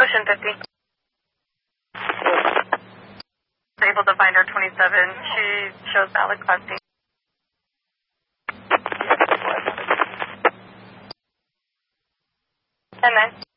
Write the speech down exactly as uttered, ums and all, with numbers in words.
Ocean fifty. Able to find her twenty-seven. She shows valid class D. And then.